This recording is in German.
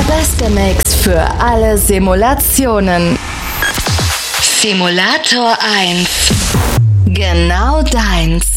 beste Mix für alle Simulationen. Simulator 1. Genau deins.